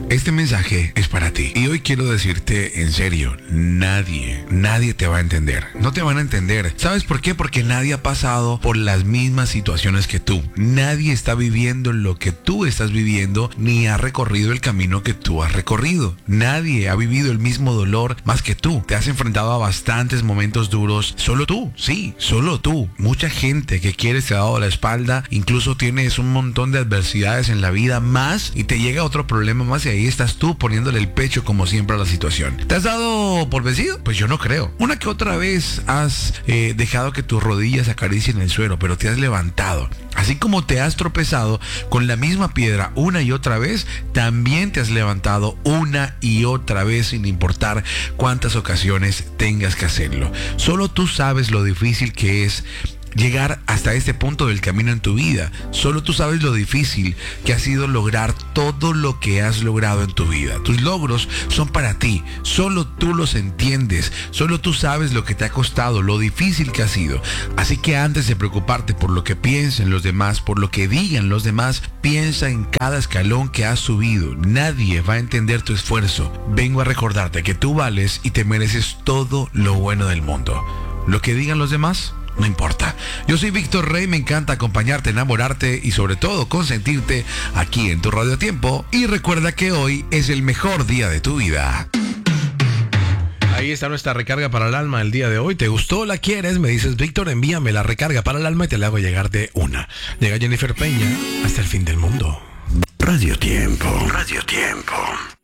Este mensaje es para ti. Y hoy quiero decirte en serio, nadie te va a entender. No te van a entender. ¿Sabes por qué? Porque nadie ha pasado por las mismas situaciones que tú. Nadie está viviendo lo que tú estás viviendo, ni ha recorrido el camino que tú has recorrido. Nadie ha vivido el mismo dolor más que tú. Te has enfrentado a bastantes momentos duros. Solo tú, sí, solo tú. Mucha gente que quieres te ha dado la espalda. Incluso tienes un montón de adversidades en la vida más y te llega otro problema más y ahí estás tú poniéndole el pecho como siempre a la situación. ¿Te has dado por vencido? Pues yo no creo. Una que otra vez has dejado que tus rodillas acaricien el suelo, pero te has levantado. Así como te has tropezado con la misma piedra una y otra vez, también te has levantado una y otra vez sin importar cuántas ocasiones tengas que hacerlo. Solo tú sabes lo difícil que es llegar hasta este punto del camino en tu vida. Solo tú sabes lo difícil que ha sido lograr todo lo que has logrado en tu vida. Tus logros son para ti. Solo tú los entiendes. Solo tú sabes lo que te ha costado, lo difícil que ha sido. Así que antes de preocuparte por lo que piensen los demás, por lo que digan los demás, piensa en cada escalón que has subido. Nadie va a entender tu esfuerzo. Vengo a recordarte que tú vales y te mereces todo lo bueno del mundo. Lo que digan los demás no importa. Yo soy Víctor Rey, me encanta acompañarte, enamorarte y sobre todo consentirte aquí en tu Radio Tiempo. Y recuerda que hoy es el mejor día de tu vida. Ahí está nuestra recarga para el alma el día de hoy. ¿Te gustó? ¿La quieres? Me dices, Víctor, envíame la recarga para el alma y te la hago llegar de una. Llega Jennifer Peña hasta el fin del mundo. Radio Tiempo. Radio Tiempo.